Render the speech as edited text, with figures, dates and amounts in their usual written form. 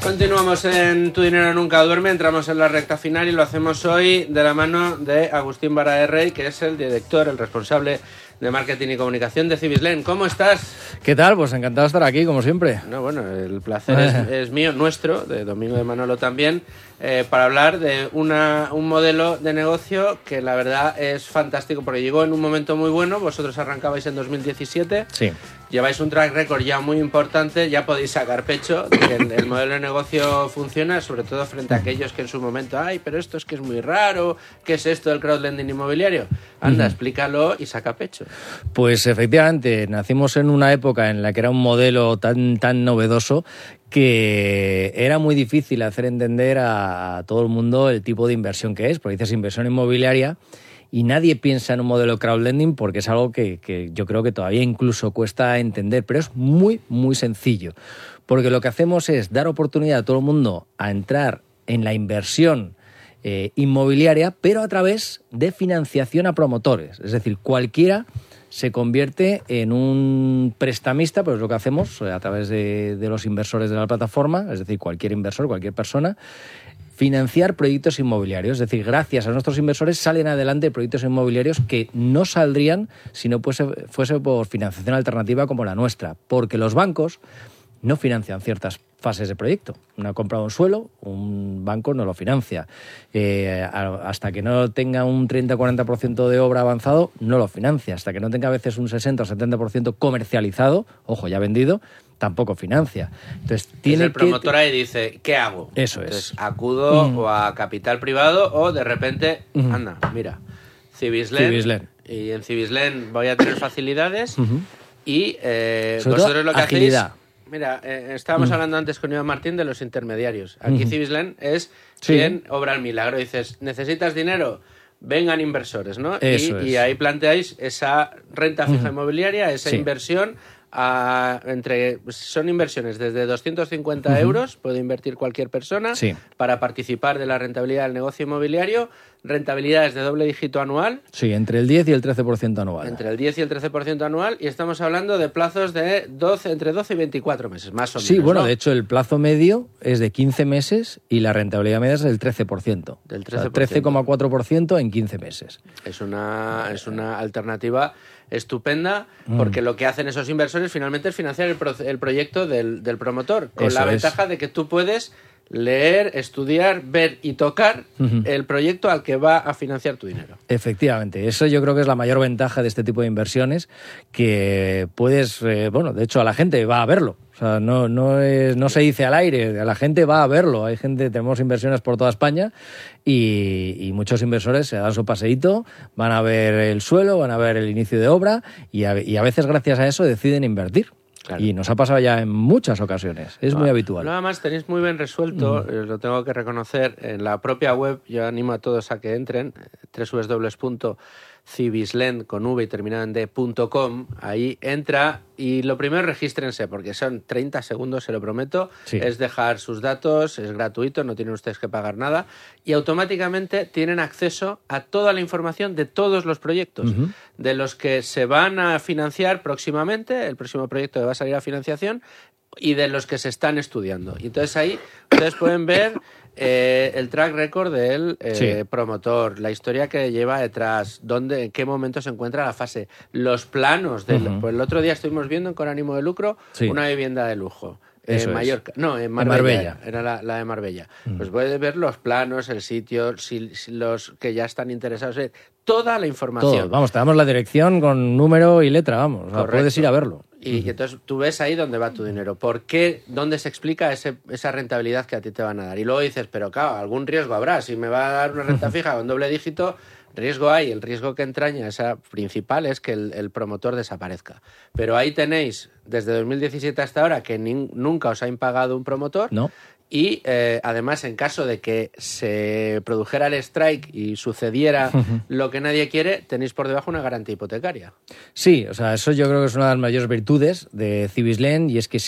Continuamos en Tu Dinero Nunca Duerme, entramos en la recta final y lo hacemos hoy de la mano de Agustín Baraerrey, que es el director, el responsable de marketing y comunicación de Cibislen. ¿Cómo estás? ¿Qué tal? Pues encantado de estar aquí, como siempre. No, bueno, el placer es mío, nuestro, de Domingo de Manolo también, para hablar de un modelo de negocio que la verdad es fantástico, porque llegó en un momento muy bueno. Vosotros arrancabais en 2017. Sí. Lleváis un track record ya muy importante, ya podéis sacar pecho de que el modelo de negocio funciona, sobre todo frente a aquellos que en su momento, ay, pero esto es que es muy raro, ¿qué es esto del crowdlending inmobiliario? Anda, explícalo y saca pecho. Pues efectivamente, nacimos en una época en la que era un modelo tan novedoso que era muy difícil hacer entender a todo el mundo el tipo de inversión que es, porque dices inversión inmobiliaria y nadie piensa en un modelo crowdlending porque es algo que yo creo que todavía incluso cuesta entender, pero es muy, muy sencillo, porque lo que hacemos es dar oportunidad a todo el mundo a entrar en la inversión inmobiliaria, pero a través de financiación a promotores, es decir, cualquiera se convierte en un prestamista, pues es lo que hacemos a través de los inversores de la plataforma, es decir, cualquier inversor, cualquier persona, financiar proyectos inmobiliarios. Es decir, gracias a nuestros inversores salen adelante proyectos inmobiliarios que no saldrían si no fuese por financiación alternativa como la nuestra, porque los bancos no financian ciertas fases de proyecto. Una compra de un suelo, un banco no lo financia. Hasta que no tenga un 30-40% de obra avanzado, no lo financia. Hasta que no tenga a veces un 60 o 70% comercializado, ojo, ya vendido, tampoco financia. Entonces, tiene el promotor ahí dice, ¿qué hago? Eso Entonces, es. acudo o a capital privado o de repente, anda, mira, Cibislen. Y en Cibislen voy a tener facilidades y vosotros lo que agilidad. hacéis... Mira, estábamos hablando antes con Iván Martín de los intermediarios. Aquí Cibislen es quien obra el milagro. Dices, ¿necesitas dinero? Vengan inversores, ¿no? Y ahí planteáis esa renta fija inmobiliaria, esa inversión. Son inversiones desde 250 euros, puede invertir cualquier persona para participar de la rentabilidad del negocio inmobiliario. Rentabilidades de doble dígito anual. Sí, entre el 10 y el 13% anual. Entre el 10 y el 13% anual, y estamos hablando de plazos de entre 12 y 24 meses, más o menos. Sí, bueno, ¿no? de hecho el plazo medio es de 15 meses y la rentabilidad media es del 13%. Del 13%. O sea, 13,4% en 15 meses. Es una alternativa estupenda, porque lo que hacen esos inversores finalmente es financiar el proyecto del promotor, con Eso la ventaja de que tú puedes leer, estudiar, ver y tocar el proyecto al que va a financiar tu dinero. Efectivamente, eso yo creo que es la mayor ventaja de este tipo de inversiones, que puedes, de hecho a la gente va a verlo. O sea, no se dice al aire, a la gente va a verlo. Tenemos inversiones por toda España y muchos inversores se dan su paseíto, van a ver el suelo, van a ver el inicio de obra y a veces gracias a eso deciden invertir. Claro. Y nos ha pasado ya en muchas ocasiones, es muy habitual. Nada más tenéis muy bien resuelto, lo tengo que reconocer, en la propia web. Yo animo a todos a que entren, www.cibislen con v y terminado en d.com. Ahí entra y lo primero regístrense, porque son 30 segundos, se lo prometo. Es dejar sus datos, es gratuito, no tienen ustedes que pagar nada y automáticamente tienen acceso a toda la información de todos los proyectos, de los que se van a financiar próximamente, el próximo proyecto que va a salir a financiación, y de los que se están estudiando. Y entonces ahí ustedes pueden ver el track record del promotor, la historia que lleva detrás, en qué momento se encuentra la fase, los planos. Pues el otro día estuvimos viendo con ánimo de lucro una vivienda de lujo. En Mallorca. No, en Marbella. Era la de Marbella. Pues puedes ver los planos, el sitio, si los que ya están interesados, toda la información. Todo. Vamos, te damos la dirección con número y letra, vamos. O sea, puedes ir a verlo. Y entonces tú ves ahí dónde va tu dinero. ¿Por qué? ¿Dónde se explica esa rentabilidad que a ti te van a dar? Y luego dices, pero claro, algún riesgo habrá. Si me va a dar una renta fija con doble dígito, riesgo hay. El riesgo que entraña esa principal es que el promotor desaparezca. Pero ahí tenéis, desde 2017 hasta ahora, que nunca os ha impagado un promotor. No. Y además, en caso de que se produjera el strike y sucediera lo que nadie quiere, tenéis por debajo una garantía hipotecaria. Sí, o sea, eso yo creo que es una de las mayores virtudes de Cibislen, y es que